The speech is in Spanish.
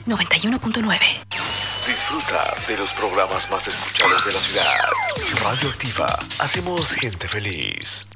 91.9. Disfruta de los programas más escuchados de la ciudad. Radio Activa. Hacemos gente feliz.